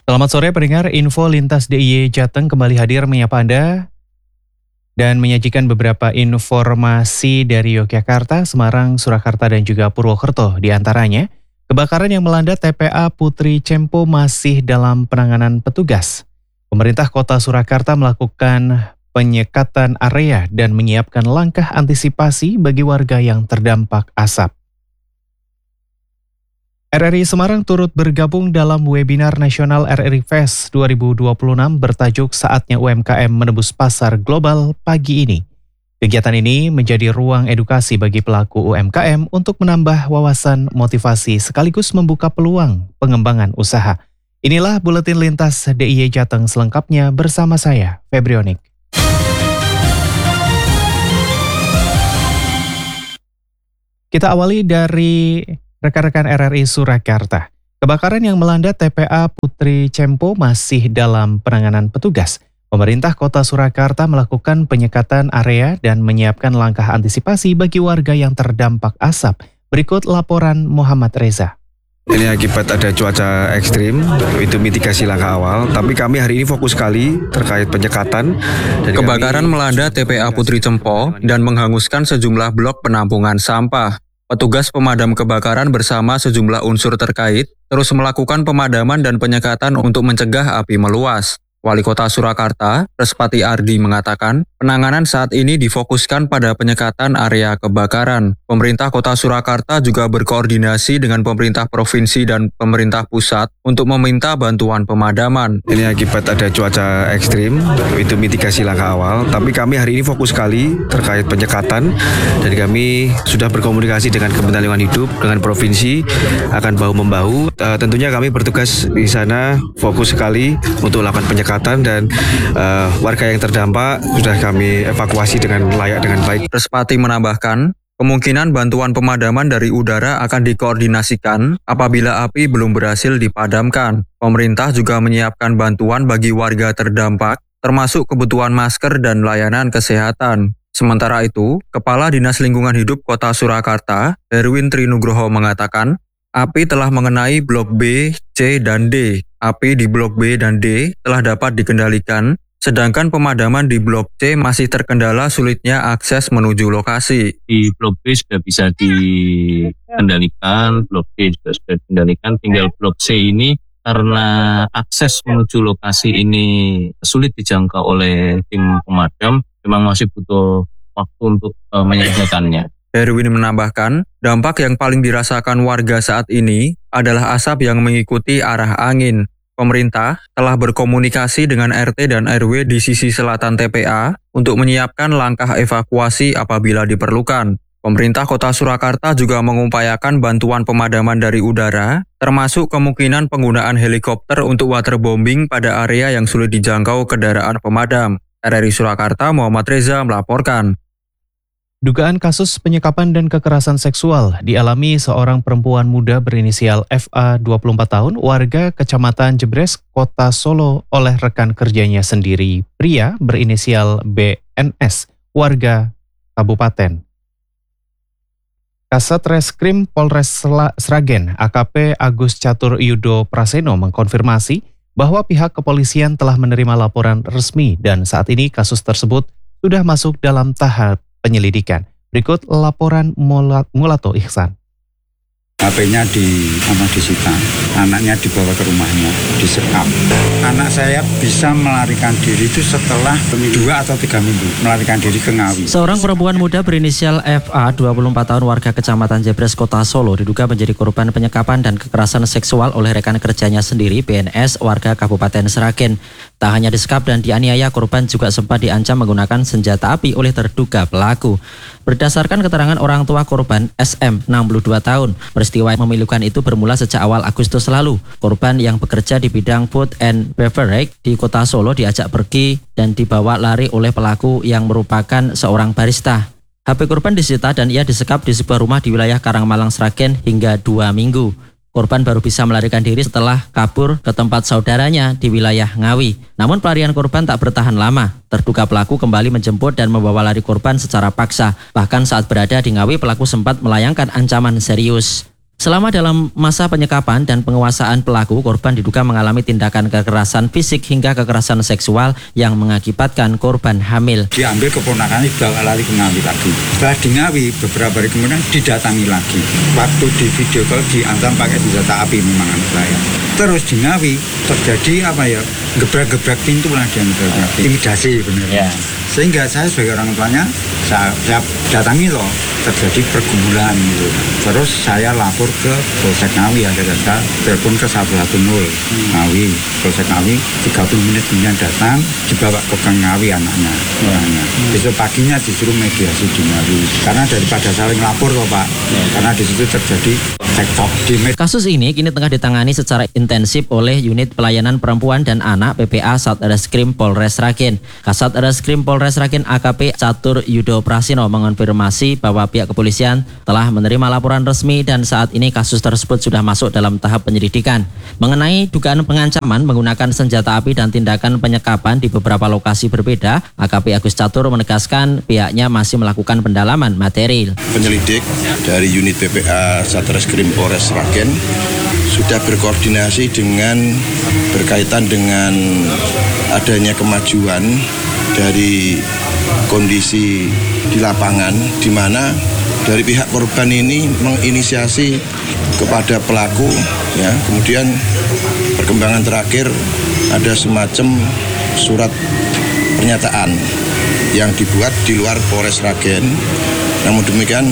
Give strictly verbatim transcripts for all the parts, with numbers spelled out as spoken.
Selamat sore pendengar, info lintas D I Y Jateng kembali hadir menyapa Anda dan menyajikan beberapa informasi dari Yogyakarta, Semarang, Surakarta dan juga Purwokerto. Di antaranya, kebakaran yang melanda T P A Putri Cempo masih dalam penanganan petugas. Pemerintah Kota Surakarta melakukan penyekatan area dan menyiapkan langkah antisipasi bagi warga yang terdampak asap. R R I Semarang turut bergabung dalam webinar nasional R R I Fest dua ribu dua puluh enam bertajuk Saatnya U M K M Menembus Pasar Global pagi ini. Kegiatan ini menjadi ruang edukasi bagi pelaku U M K M untuk menambah wawasan motivasi sekaligus membuka peluang pengembangan usaha. Inilah Buletin Lintas D I Y Jateng selengkapnya bersama saya, Febrionik. Kita awali dari rekan-rekan R R I Surakarta. Kebakaran yang melanda T P A Putri Cempo masih dalam penanganan petugas. Pemerintah Kota Surakarta melakukan penyekatan area dan menyiapkan langkah antisipasi bagi warga yang terdampak asap. Berikut laporan Muhammad Reza. Ini akibat ada cuaca ekstrim, itu mitigasi langkah awal. Tapi kami hari ini fokus sekali terkait penyekatan. Kebakaran kami... melanda T P A Putri Cempo dan menghanguskan sejumlah blok penampungan sampah. Petugas pemadam kebakaran bersama sejumlah unsur terkait terus melakukan pemadaman dan penyekatan untuk mencegah api meluas. Wali Kota Surakarta, Respati Ardi mengatakan, penanganan saat ini difokuskan pada penyekatan area kebakaran. Pemerintah Kota Surakarta juga berkoordinasi dengan pemerintah provinsi dan pemerintah pusat untuk meminta bantuan pemadaman. Ini akibat ada cuaca ekstrim, itu mitigasi langkah awal. Tapi kami hari ini fokus sekali terkait penyekatan dan kami sudah berkomunikasi dengan Kementerian Lingkungan Hidup, dengan provinsi akan bahu-membahu. Uh, tentunya kami bertugas di sana fokus sekali untuk melakukan penyekatan. Dan uh, warga yang terdampak sudah kami evakuasi dengan layak dengan baik. Respati menambahkan, kemungkinan bantuan pemadaman dari udara akan dikoordinasikan apabila api belum berhasil dipadamkan. Pemerintah juga menyiapkan bantuan bagi warga terdampak, termasuk kebutuhan masker dan layanan kesehatan. Sementara itu, Kepala Dinas Lingkungan Hidup Kota Surakarta, Herwin Trinugroho mengatakan, api telah mengenai Blok B, C, dan D. Api di Blok B dan D telah dapat dikendalikan, sedangkan pemadaman di Blok C masih terkendala sulitnya akses menuju lokasi. Di Blok B sudah bisa dikendalikan, Blok D juga sudah dikendalikan, tinggal Blok C ini karena akses menuju lokasi ini sulit dijangkau oleh tim pemadam, memang masih butuh waktu untuk uh, menyelesaikannya. Herwin menambahkan, dampak yang paling dirasakan warga saat ini adalah asap yang mengikuti arah angin. Pemerintah telah berkomunikasi dengan R T dan R W di sisi selatan T P A untuk menyiapkan langkah evakuasi apabila diperlukan. Pemerintah Kota Surakarta juga mengupayakan bantuan pemadaman dari udara, termasuk kemungkinan penggunaan helikopter untuk waterbombing pada area yang sulit dijangkau kendaraan pemadam. R R I Surakarta, Muhammad Reza melaporkan. Dugaan kasus penyekapan dan kekerasan seksual dialami seorang perempuan muda berinisial F A dua puluh empat tahun, warga Kecamatan Jebres, Kota Solo oleh rekan kerjanya sendiri, pria berinisial B N S, warga Kabupaten. Kasat Reskrim Polres Sragen, A K P Agus Catur Yudo Praseno mengkonfirmasi bahwa pihak kepolisian telah menerima laporan resmi dan saat ini kasus tersebut sudah masuk dalam tahap penyelidikan. Berikut laporan Mulato Ihsan. H P-nya di apa disita, anaknya dibawa ke rumahnya, disekap. Anak saya bisa melarikan diri itu setelah dua atau tiga minggu melarikan diri ke Ngawi. Seorang perempuan muda berinisial F A, dua puluh empat tahun, warga Kecamatan Jebres, Kota Solo, diduga menjadi korban penyekapan dan kekerasan seksual oleh rekan kerjanya sendiri, B N S, warga Kabupaten Sragen. Tak hanya disekap dan dianiaya, korban juga sempat diancam menggunakan senjata api oleh terduga pelaku. Berdasarkan keterangan orang tua korban, S M, enam puluh dua tahun, peristiwa memilukan itu bermula sejak awal Agustus lalu. Korban yang bekerja di bidang food and beverage di Kota Solo diajak pergi dan dibawa lari oleh pelaku yang merupakan seorang barista. H P korban disita dan ia disekap di sebuah rumah di wilayah Karangmalang, Sragen hingga dua minggu. Korban baru bisa melarikan diri setelah kabur ke tempat saudaranya di wilayah Ngawi. Namun pelarian korban tak bertahan lama. Terduga pelaku kembali menjemput dan membawa lari korban secara paksa. Bahkan saat berada di Ngawi, pelaku sempat melayangkan ancaman serius. Selama dalam masa penyekapan dan penguasaan pelaku, korban diduga mengalami tindakan kekerasan fisik hingga kekerasan seksual yang mengakibatkan korban hamil. Diambil keponakannya dibawa lari ke Ngawi lagi. Setelah di Ngawi, beberapa hari kemudian didatangi lagi. Waktu di video call diantam pakai senjata api memang anak saya. Terus di Ngawi terjadi apa ya, gebrak-gebrak pintu lah dia gebrak intimidasi benar. Yeah. Sehingga saya sebagai orang tuanya, saya, saya datangi loh, terjadi pergumulan gitu. Terus saya lapor ke Polsek Ngawi, ada data telepon ke satu satu nol Ngawi, Polsek Ngawi, tiga puluh menit kemudian datang, dibawa ke Ngawi anaknya. anaknya. Hmm. Besok paginya disuruh mediasi di Ngawi. Karena daripada saling lapor loh Pak, hmm. karena di situ terjadi cekcok di med- Kasus ini kini tengah ditangani secara intensif oleh Unit Pelayanan Perempuan dan Anak P P A Satreskrim Polres Sragen. Kasat Reskrim Polres Sragen A K P Catur Yudo Prasino mengonfirmasi bahwa pihak kepolisian telah menerima laporan resmi dan saat ini kasus tersebut sudah masuk dalam tahap penyelidikan. Mengenai dugaan pengancaman menggunakan senjata api dan tindakan penyekapan di beberapa lokasi berbeda, A K P Agus Catur menegaskan pihaknya masih melakukan pendalaman material. Penyelidik dari unit P P A Satreskrim Polres Sragen sudah berkoordinasi dengan berkaitan dengan adanya kemajuan dari kondisi di lapangan, di mana dari pihak korban ini menginisiasi kepada pelaku, ya, kemudian perkembangan terakhir ada semacam surat pernyataan yang dibuat di luar Polres Sragen. Namun demikian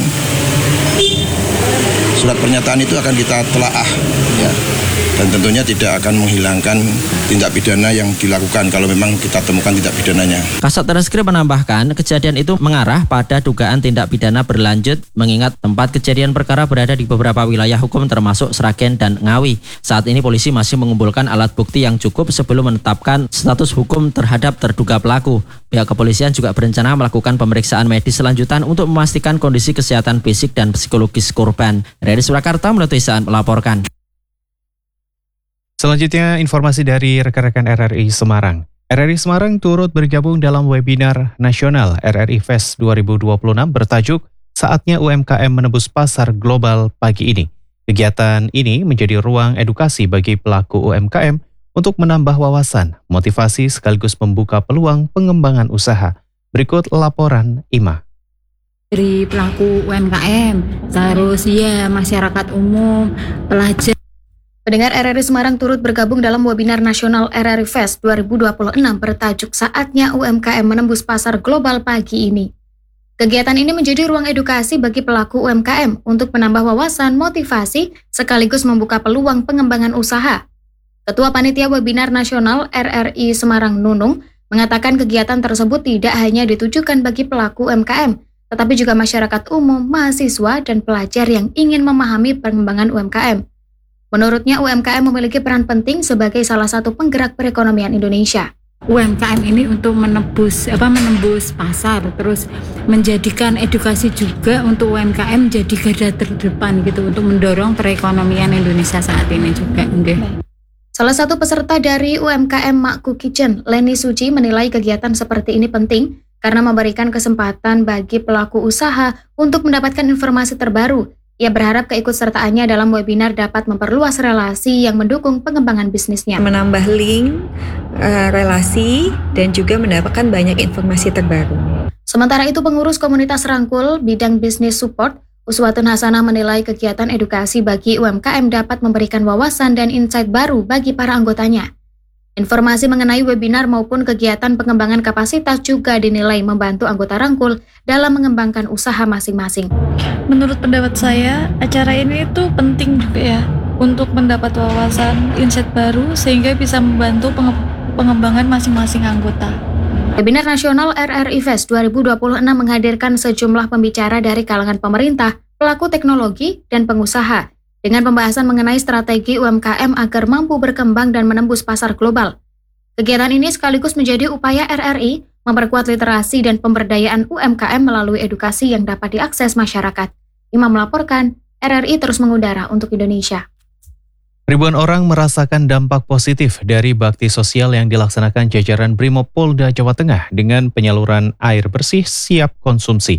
surat pernyataan itu akan kita telaah, ya, dan tentunya tidak akan menghilangkan tindak pidana yang dilakukan kalau memang kita temukan tindak pidananya. Kasat Reskrim menambahkan kejadian itu mengarah pada dugaan tindak pidana berlanjut mengingat tempat kejadian perkara berada di beberapa wilayah hukum termasuk Sragen dan Ngawi. Saat ini polisi masih mengumpulkan alat bukti yang cukup sebelum menetapkan status hukum terhadap terduga pelaku. Pihak kepolisian juga berencana melakukan pemeriksaan medis selanjutan untuk memastikan kondisi kesehatan fisik dan psikologis korban. Dari Surakarta, Melati Isaan melaporkan. Selanjutnya informasi dari rekan-rekan R R I Semarang. R R I Semarang turut bergabung dalam webinar nasional R R I Fest dua ribu dua puluh enam bertajuk Saatnya U M K M Menembus Pasar Global pagi ini. Kegiatan ini menjadi ruang edukasi bagi pelaku U M K M untuk menambah wawasan, motivasi sekaligus membuka peluang pengembangan usaha. Berikut laporan Ima. Dari pelaku U M K M, terus ya masyarakat umum, pelajar. Pendengar R R I Semarang turut bergabung dalam webinar nasional R R I Fest dua ribu dua puluh enam bertajuk Saatnya U M K M Menembus Pasar Global pagi ini. Kegiatan ini menjadi ruang edukasi bagi pelaku U M K M untuk menambah wawasan, motivasi, sekaligus membuka peluang pengembangan usaha. Ketua Panitia Webinar Nasional R R I Semarang Nunung mengatakan kegiatan tersebut tidak hanya ditujukan bagi pelaku U M K M, tetapi juga masyarakat umum, mahasiswa, dan pelajar yang ingin memahami pengembangan U M K M. Menurutnya U M K M memiliki peran penting sebagai salah satu penggerak perekonomian Indonesia. U M K M ini untuk menembus apa menembus pasar, terus menjadikan edukasi juga untuk U M K M jadi garda terdepan gitu untuk mendorong perekonomian Indonesia saat ini juga. Okay. Salah satu peserta dari U M K M Makku Kitchen, Leni Suci, menilai kegiatan seperti ini penting karena memberikan kesempatan bagi pelaku usaha untuk mendapatkan informasi terbaru. Ia berharap keikutsertaannya dalam webinar dapat memperluas relasi yang mendukung pengembangan bisnisnya. Menambah link, uh, relasi, dan juga mendapatkan banyak informasi terbaru. Sementara itu, pengurus komunitas Rangkul bidang bisnis support, Uswatun Hasanah, menilai kegiatan edukasi bagi U M K M dapat memberikan wawasan dan insight baru bagi para anggotanya. Informasi mengenai webinar maupun kegiatan pengembangan kapasitas juga dinilai membantu anggota Rangkul dalam mengembangkan usaha masing-masing. Menurut pendapat saya, acara ini itu penting juga ya untuk mendapat wawasan, insight baru sehingga bisa membantu pengembangan masing-masing anggota. Webinar Nasional R R I Fest dua ribu dua puluh enam menghadirkan sejumlah pembicara dari kalangan pemerintah, pelaku teknologi, dan pengusaha dengan pembahasan mengenai strategi U M K M agar mampu berkembang dan menembus pasar global. Kegiatan ini sekaligus menjadi upaya R R I memperkuat literasi dan pemberdayaan U M K M melalui edukasi yang dapat diakses masyarakat. Imam melaporkan, R R I terus mengudara untuk Indonesia. Ribuan orang merasakan dampak positif dari bakti sosial yang dilaksanakan jajaran Brimopolda Jawa Tengah dengan penyaluran air bersih siap konsumsi.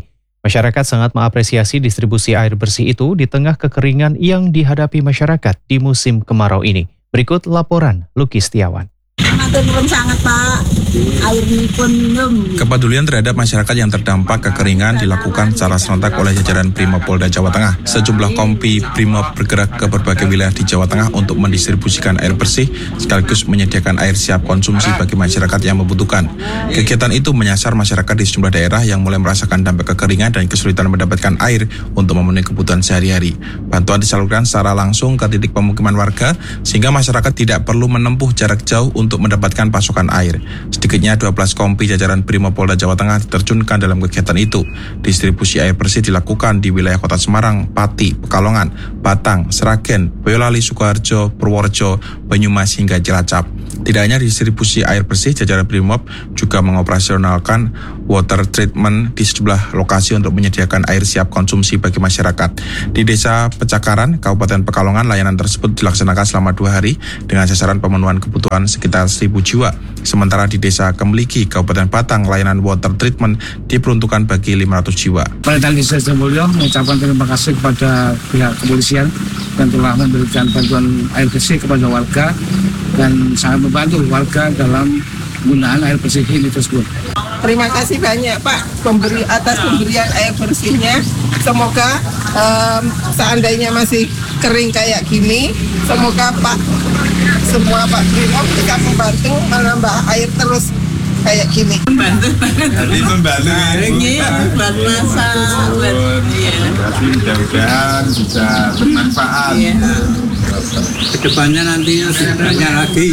Masyarakat sangat mengapresiasi distribusi air bersih itu di tengah kekeringan yang dihadapi masyarakat di musim kemarau ini. Berikut laporan Luki Setiawan. Sangat Pak, air pun minum. Kepedulian terhadap masyarakat yang terdampak kekeringan dilakukan secara serentak oleh jajaran Brimopolda Jawa Tengah. Sejumlah kompi Brimob bergerak ke berbagai wilayah di Jawa Tengah untuk mendistribusikan air bersih sekaligus menyediakan air siap konsumsi bagi masyarakat yang membutuhkan. Kegiatan itu menyasar masyarakat di sejumlah daerah yang mulai merasakan dampak kekeringan dan kesulitan mendapatkan air untuk memenuhi kebutuhan sehari-hari. Bantuan disalurkan secara langsung ke titik pemukiman warga sehingga masyarakat tidak perlu menempuh jarak jauh untuk mendapatkan pasokan air. Sedikitnya dua belas kompi jajaran Brimopolda Jawa Tengah diterjunkan dalam kegiatan itu. Distribusi air bersih dilakukan di wilayah Kota Semarang, Pati, Pekalongan, Batang, Sragen, Boyolali, Sukoharjo, Purworejo, Banyumas hingga Cilacap. Tidak hanya distribusi air bersih, jajaran Brimob juga mengoperasionalkan water treatment di sejumlah lokasi untuk menyediakan air siap konsumsi bagi masyarakat. Di Desa Pecakaran, Kabupaten Pekalongan, layanan tersebut dilaksanakan selama dua hari dengan sasaran pemenuhan kebutuhan sekitar seribu jiwa. Sementara di Desa Kemliki, Kabupaten Batang, layanan water treatment diperuntukkan bagi lima ratus jiwa. Pemerintahan Desa Jombolyo mengucapkan terima kasih kepada pihak kepolisian yang telah memberikan bantuan air bersih kepada warga dan sangat membantu warga dalam penggunaan air bersih ini tersebut. Terima kasih banyak Pak pemberi atas pemberian air bersihnya. Semoga um, seandainya masih kering kayak gini, semoga Pak semua Pak Brimob bisa membantu menambah air terus kayak gini. Membantu banget. Jadi membantu ya. Buat masak. Tapi mudah-mudahan bisa bermanfaat. Iya. Kedepannya nanti banyak lagi.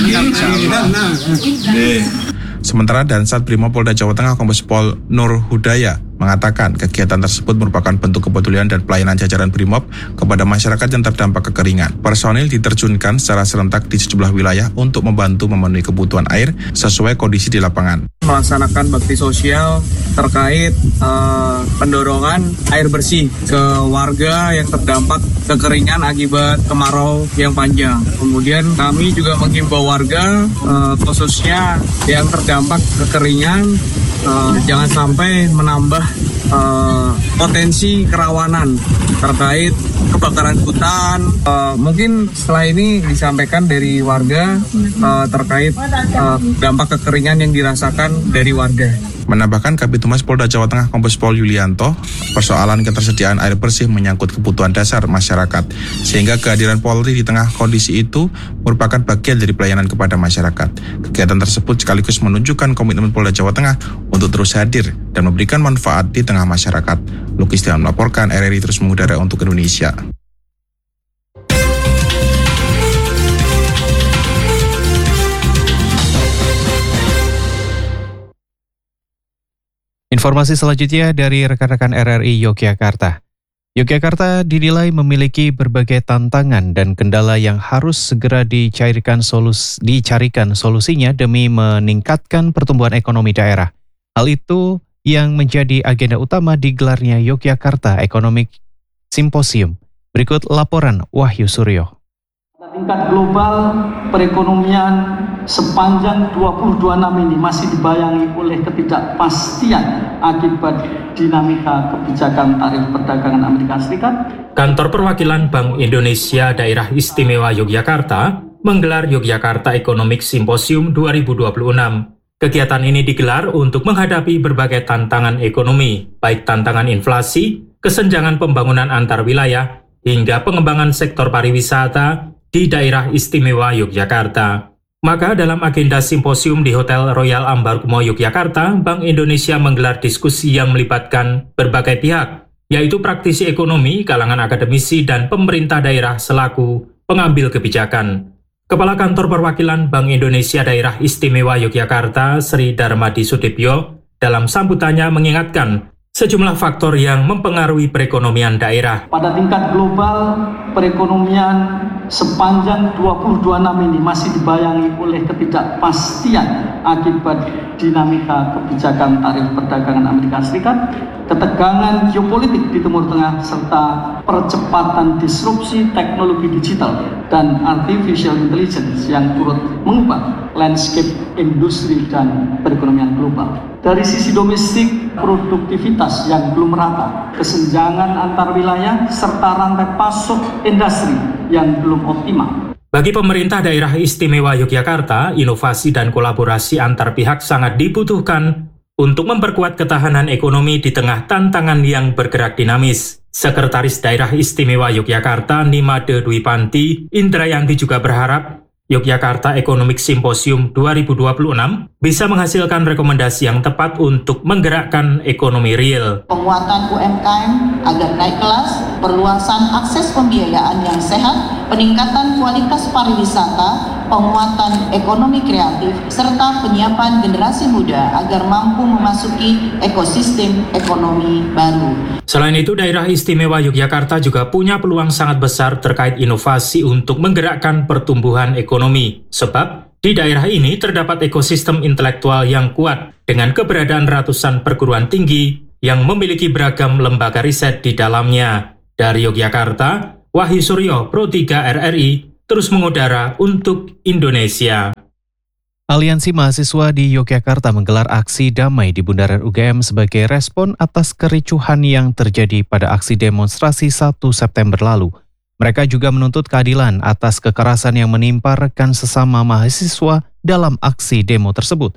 Sementara Dansat Brimopolda Jawa Tengah Kombes Pol Nur Hudaya mengatakan kegiatan tersebut merupakan bentuk kepedulian dan pelayanan jajaran Brimob kepada masyarakat yang terdampak kekeringan. Personil diterjunkan secara serentak di sejumlah wilayah untuk membantu memenuhi kebutuhan air sesuai kondisi di lapangan. Melaksanakan bakti sosial terkait uh, pendorongan air bersih ke warga yang terdampak kekeringan akibat kemarau yang panjang. Kemudian kami juga menghimbau warga uh, khususnya yang terdampak kekeringan uh, jangan sampai menambah uh, potensi kerawanan terkait kebakaran hutan. Uh, mungkin setelah ini disampaikan dari warga uh, terkait uh, dampak kekeringan yang dirasakan dari warga. Menambahkan Kabid Humas Polda Jawa Tengah Kombes Pol Yulianto, persoalan ketersediaan air bersih menyangkut kebutuhan dasar masyarakat, sehingga kehadiran Polri di tengah kondisi itu merupakan bagian dari pelayanan kepada masyarakat. Kegiatan tersebut sekaligus menunjukkan komitmen Polda Jawa Tengah untuk terus hadir dan memberikan manfaat di tengah masyarakat. Luki Setiawan melaporkan, R R I terus mengudara untuk Indonesia. Informasi selanjutnya dari rekan-rekan R R I Yogyakarta. Yogyakarta dinilai memiliki berbagai tantangan dan kendala yang harus segera dicairkan solus, dicarikan solusinya demi meningkatkan pertumbuhan ekonomi daerah. Hal itu yang menjadi agenda utama digelarnya Yogyakarta Economic Symposium. Berikut laporan Wahyu Suryo. Tingkat global perekonomian sepanjang dua ribu dua puluh enam ini masih dibayangi oleh ketidakpastian akibat dinamika kebijakan tarif perdagangan Amerika Serikat. Kantor Perwakilan Bank Indonesia Daerah Istimewa Yogyakarta menggelar Yogyakarta Economic Symposium dua ribu dua puluh enam. Kegiatan ini digelar untuk menghadapi berbagai tantangan ekonomi, baik tantangan inflasi, kesenjangan pembangunan antar wilayah, hingga pengembangan sektor pariwisata di daerah istimewa Yogyakarta. Maka dalam agenda simposium di Hotel Royal Ambarkumo Yogyakarta, Bank Indonesia menggelar diskusi yang melibatkan berbagai pihak, yaitu praktisi ekonomi, kalangan akademisi, dan pemerintah daerah selaku pengambil kebijakan. Kepala Kantor Perwakilan Bank Indonesia Daerah Istimewa Yogyakarta, Sri Darmadi Sudibyo, dalam sambutannya mengingatkan sejumlah faktor yang mempengaruhi perekonomian daerah. Pada tingkat global, perekonomian sepanjang dua ribu dua puluh enam ini masih dibayangi oleh ketidakpastian akibat dinamika kebijakan tarif perdagangan Amerika Serikat, ketegangan geopolitik di Timur Tengah, serta percepatan disrupsi teknologi digital dan artificial intelligence yang turut mengubah landscape industri dan perekonomian global. Dari sisi domestik, produktivitas yang belum merata, kesenjangan antar wilayah, serta rantai pasok industri yang belum optimal. Bagi pemerintah daerah istimewa Yogyakarta, inovasi dan kolaborasi antar pihak sangat dibutuhkan untuk memperkuat ketahanan ekonomi di tengah tantangan yang bergerak dinamis. Sekretaris Daerah Istimewa Yogyakarta Nimade Dwi Panti Indrayanti juga berharap Yogyakarta Economic Symposium dua ribu dua puluh enam bisa menghasilkan rekomendasi yang tepat untuk menggerakkan ekonomi real. Penguatan U M K M agar naik kelas, perluasan akses pembiayaan yang sehat, peningkatan kualitas pariwisata, penguatan ekonomi kreatif, serta penyiapan generasi muda agar mampu memasuki ekosistem ekonomi baru. Selain itu, daerah istimewa Yogyakarta juga punya peluang sangat besar terkait inovasi untuk menggerakkan pertumbuhan ekonomi. Sebab, di daerah ini terdapat ekosistem intelektual yang kuat dengan keberadaan ratusan perguruan tinggi yang memiliki beragam lembaga riset di dalamnya. Dari Yogyakarta, Wahyu Suryo, Pro tiga R R I, terus mengudara untuk Indonesia. Aliansi Mahasiswa di Yogyakarta menggelar aksi damai di Bundaran U G M sebagai respon atas kericuhan yang terjadi pada aksi demonstrasi satu September lalu. Mereka juga menuntut keadilan atas kekerasan yang menimpa rekan sesama mahasiswa dalam aksi demo tersebut.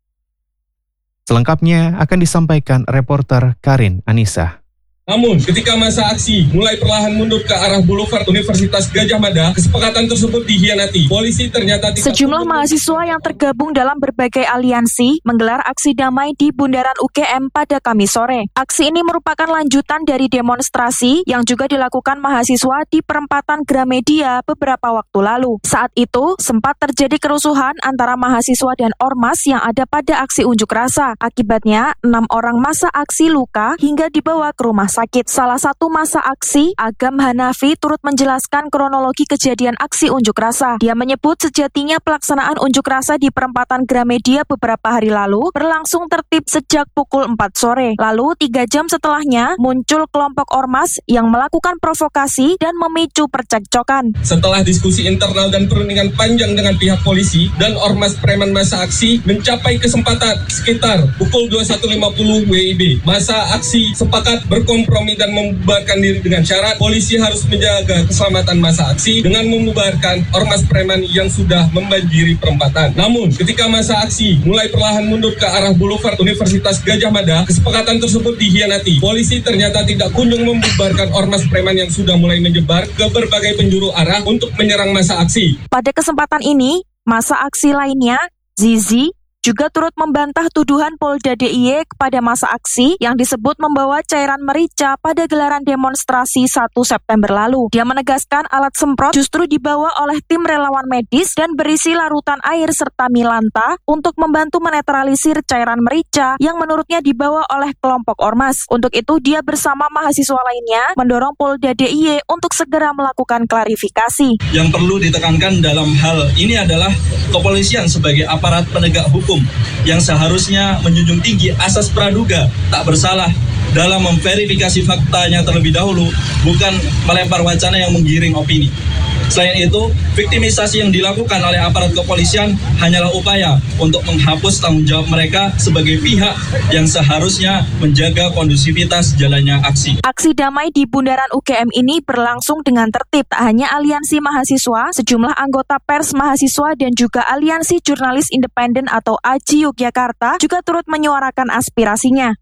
Selengkapnya akan disampaikan reporter Karin Anissa. Namun, ketika masa aksi mulai perlahan mundur ke arah Boulevard Universitas Gadjah Mada, kesepakatan tersebut dikhianati. Polisi ternyata tidak... Sejumlah mahasiswa yang tergabung dalam berbagai aliansi menggelar aksi damai di Bundaran U G M pada Kamis sore. Aksi ini merupakan lanjutan dari demonstrasi yang juga dilakukan mahasiswa di perempatan Gramedia beberapa waktu lalu. Saat itu, sempat terjadi kerusuhan antara mahasiswa dan ormas yang ada pada aksi unjuk rasa. Akibatnya, enam orang massa aksi luka hingga dibawa ke rumah sakit. Salah satu massa aksi, Agam Hanafi, turut menjelaskan kronologi kejadian aksi unjuk rasa. Dia menyebut sejatinya pelaksanaan unjuk rasa di perempatan Gramedia beberapa hari lalu berlangsung tertib sejak pukul empat sore. Lalu, tiga jam setelahnya, muncul kelompok ormas yang melakukan provokasi dan memicu percekcokan. Setelah diskusi internal dan perundingan panjang dengan pihak polisi dan ormas preman massa aksi mencapai kesempatan sekitar pukul dua puluh satu lima puluh W I B. Massa aksi sepakat berkompromi kompromi dan membubarkan diri dengan syarat polisi harus menjaga keselamatan massa aksi dengan membubarkan ormas preman yang sudah membanjiri perempatan. Namun, ketika massa aksi mulai perlahan mundur ke arah Boulevard Universitas Gadjah Mada, kesepakatan tersebut dikhianati. Polisi ternyata tidak kunjung membubarkan ormas preman yang sudah mulai menyebar ke berbagai penjuru arah untuk menyerang massa aksi. Pada kesempatan ini, massa aksi lainnya, Zizi, juga turut membantah tuduhan Polda D I Y kepada massa aksi yang disebut membawa cairan merica pada gelaran demonstrasi satu September lalu. Dia menegaskan alat semprot justru dibawa oleh tim relawan medis dan berisi larutan air serta milanta untuk membantu menetralisir cairan merica yang menurutnya dibawa oleh kelompok ormas. Untuk itu, dia bersama mahasiswa lainnya mendorong Polda D I Y untuk segera melakukan klarifikasi. Yang perlu ditekankan dalam hal ini adalah kepolisian sebagai aparat penegak hukum yang seharusnya menjunjung tinggi asas praduga tak bersalah dalam memverifikasi faktanya terlebih dahulu, bukan melempar wacana yang menggiring opini. Selain itu, viktimisasi yang dilakukan oleh aparat kepolisian hanyalah upaya untuk menghapus tanggung jawab mereka sebagai pihak yang seharusnya menjaga kondusivitas jalannya aksi. Aksi damai di Bundaran U G M ini berlangsung dengan tertib. Tak hanya aliansi mahasiswa, sejumlah anggota pers mahasiswa dan juga aliansi jurnalis independen atau A J I Yogyakarta juga turut menyuarakan aspirasinya.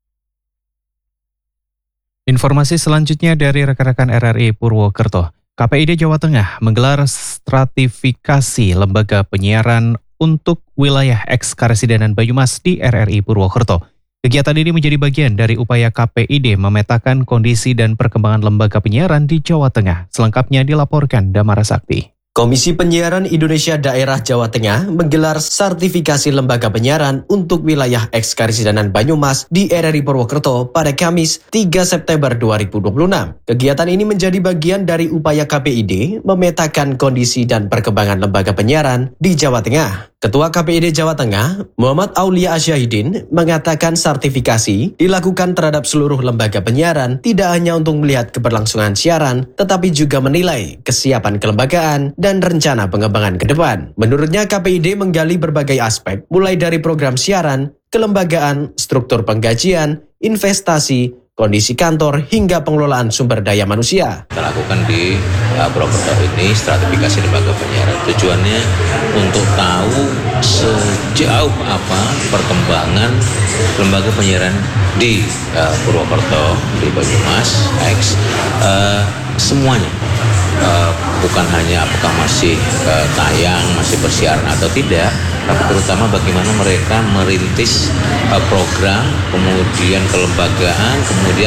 Informasi selanjutnya dari rekan-rekan R R I Purwokerto. K P I D Jawa Tengah menggelar stratifikasi lembaga penyiaran untuk wilayah eks-Karesidenan Banyumas di R R I Purwokerto. Kegiatan ini menjadi bagian dari upaya K P I D memetakan kondisi dan perkembangan lembaga penyiaran di Jawa Tengah. Selengkapnya dilaporkan Damara Sakti. Komisi Penyiaran Indonesia Daerah Jawa Tengah menggelar sertifikasi lembaga penyiaran untuk wilayah Ekskarisidenan Banyumas di R R I Purwokerto pada Kamis tiga September dua ribu dua puluh enam. Kegiatan ini menjadi bagian dari upaya K P I D memetakan kondisi dan perkembangan lembaga penyiaran di Jawa Tengah. Ketua K P I D Jawa Tengah, Muhammad Aulia Asyahidin, mengatakan sertifikasi dilakukan terhadap seluruh lembaga penyiaran tidak hanya untuk melihat keberlangsungan siaran, tetapi juga menilai kesiapan kelembagaan dan rencana pengembangan ke depan. Menurutnya, K P I D menggali berbagai aspek, mulai dari program siaran, kelembagaan, struktur penggajian, investasi, kondisi kantor, hingga pengelolaan sumber daya manusia. Kita lakukan di uh, Purwokerto ini stratifikasi lembaga penyiaran. Tujuannya untuk tahu sejauh apa perkembangan lembaga penyiaran di uh, Purwokerto, di Banyumas, X, uh, semuanya. Uh, bukan hanya apakah masih uh, tayang, masih bersiaran atau tidak, tapi terutama bagaimana mereka merintis uh, program, kemudian kelembagaan, kemudian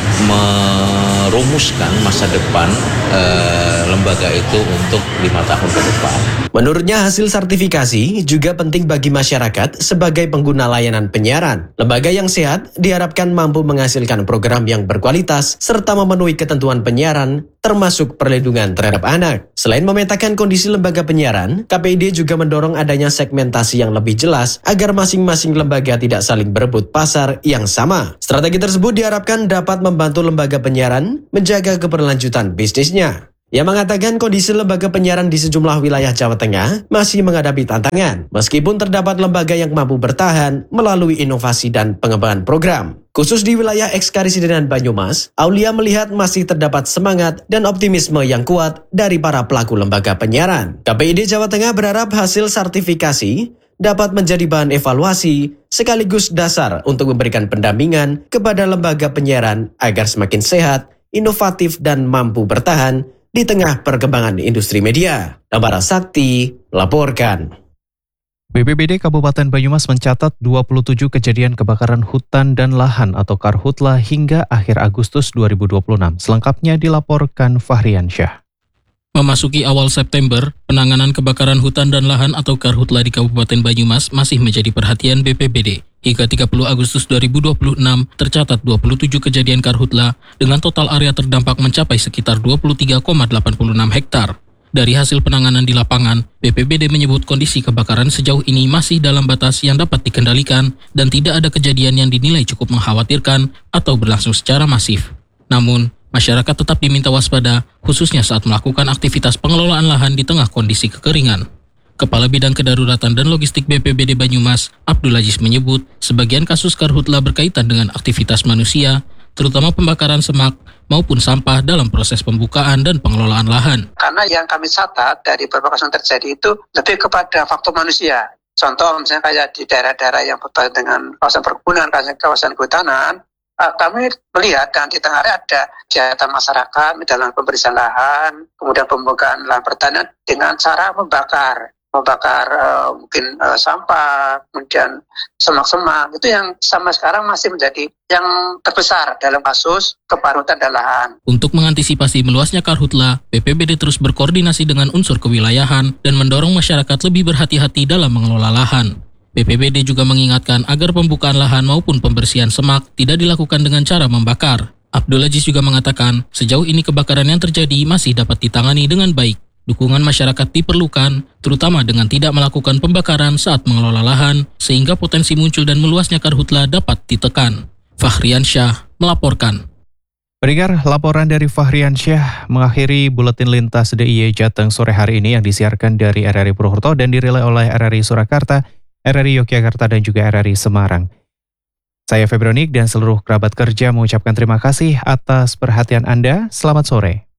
merumuskan masa depan uh, lembaga itu untuk lima tahun ke depan. Menurutnya, hasil sertifikasi juga penting bagi masyarakat sebagai pengguna layanan penyiaran. Lembaga yang sehat diharapkan mampu menghasilkan program yang berkualitas serta memenuhi ketentuan penyiaran, termasuk perlindungan terhadap anak. Selain memetakan kondisi lembaga penyiaran, K P I D juga mendorong adanya segmentasi yang lebih jelas agar masing-masing lembaga tidak saling berebut pasar yang sama. Strategi tersebut diharapkan dapat membantu lembaga penyiaran menjaga keberlanjutan bisnisnya. Ia mengatakan kondisi lembaga penyiaran di sejumlah wilayah Jawa Tengah masih menghadapi tantangan, meskipun terdapat lembaga yang mampu bertahan melalui inovasi dan pengembangan program. Khusus di wilayah Ekskarisidenan Banyumas, Aulia melihat masih terdapat semangat dan optimisme yang kuat dari para pelaku lembaga penyiaran. K P I D Jawa Tengah berharap hasil sertifikasi dapat menjadi bahan evaluasi sekaligus dasar untuk memberikan pendampingan kepada lembaga penyiaran agar semakin sehat, inovatif, dan mampu bertahan di tengah perkembangan industri media. Nabara Sakti melaporkan. B P B D Kabupaten Banyumas mencatat dua puluh tujuh kejadian kebakaran hutan dan lahan atau karhutla hingga akhir Agustus dua ribu dua puluh enam. Selengkapnya dilaporkan Fahrian Syah. Memasuki awal September, penanganan kebakaran hutan dan lahan atau karhutla di Kabupaten Banyumas masih menjadi perhatian B P B D. Hingga tiga puluh Agustus dua ribu dua puluh enam, tercatat dua puluh tujuh kejadian karhutla dengan total area terdampak mencapai sekitar dua puluh tiga koma delapan puluh enam hektar. Dari hasil penanganan di lapangan, B P B D menyebut kondisi kebakaran sejauh ini masih dalam batas yang dapat dikendalikan dan tidak ada kejadian yang dinilai cukup mengkhawatirkan atau berlangsung secara masif. Namun, masyarakat tetap diminta waspada, khususnya saat melakukan aktivitas pengelolaan lahan di tengah kondisi kekeringan. Kepala Bidang Kedaruratan dan Logistik B P B D Banyumas, Abdul Aziz menyebut, sebagian kasus karhutla berkaitan dengan aktivitas manusia, terutama pembakaran semak maupun sampah dalam proses pembukaan dan pengelolaan lahan. Karena yang kami catat dari beberapa kasus yang terjadi itu lebih kepada faktor manusia. Contoh misalnya kayak di daerah-daerah yang berkaitan dengan kawasan perkebunan, kawasan kehutanan, kami melihat dan di tengah ada kegiatan masyarakat dalam pembersihan lahan, kemudian pembukaan lahan pertanian dengan cara membakar. membakar uh, mungkin uh, sampah, kemudian semak-semak, itu yang sama sekarang masih menjadi yang terbesar dalam kasus kebakaran hutan dan lahan. Untuk mengantisipasi meluasnya karhutla, B P B D terus berkoordinasi dengan unsur kewilayahan dan mendorong masyarakat lebih berhati-hati dalam mengelola lahan. B P B D juga mengingatkan agar pembukaan lahan maupun pembersihan semak tidak dilakukan dengan cara membakar. Abdul Aziz juga mengatakan, sejauh ini kebakaran yang terjadi masih dapat ditangani dengan baik. Dukungan masyarakat diperlukan, terutama dengan tidak melakukan pembakaran saat mengelola lahan, sehingga potensi muncul dan meluasnya karhutla dapat ditekan. Fahrian Syah melaporkan. Pendengar, laporan dari Fahrian Syah mengakhiri Buletin Lintas D I Y Jateng sore hari ini yang disiarkan dari R R I Purwokerto dan dirilai oleh R R I Surakarta, R R I Yogyakarta, dan juga R R I Semarang. Saya Febronik dan seluruh kerabat kerja mengucapkan terima kasih atas perhatian Anda. Selamat sore.